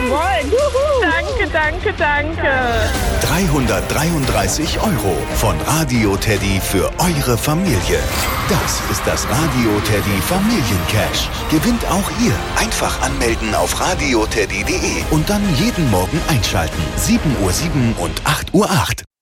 Jawohl. Danke, danke, danke. 333 € von Radio Teddy für eure Familie. Das ist das Radio Teddy Familiencash. Gewinnt auch ihr. Einfach anmelden auf radioteddy.de und dann jeden Morgen einschalten. 7:07 und 8:08.